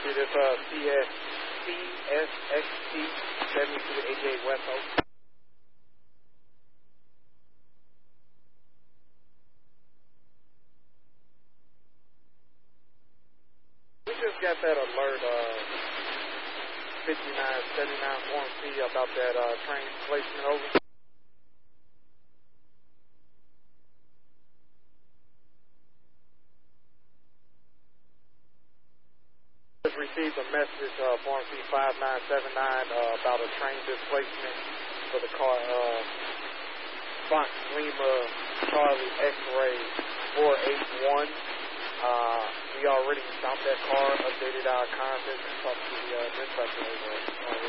This CSXT 7288 West Oak. We just got that alert, 5979 Form C about that train placement over. Just received a message, Form C 5979, about a train displacement for the car, Fox Lima Charlie X-Ray 481. We already stopped that car, updated our contact, and talked to the dispatcher over